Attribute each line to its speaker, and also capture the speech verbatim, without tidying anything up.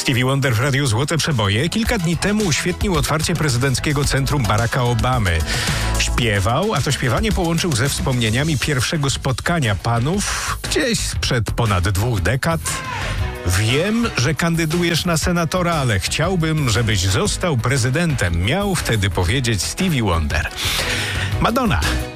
Speaker 1: Stevie Wonder w Radiu Złote Przeboje kilka dni temu uświetnił otwarcie prezydenckiego centrum Baracka Obamy. Śpiewał, a to śpiewanie połączył ze wspomnieniami pierwszego spotkania panów gdzieś sprzed ponad dwóch dekad. Wiem, że kandydujesz na senatora, ale chciałbym, żebyś został prezydentem. Miał wtedy powiedzieć Stevie Wonder. Madonna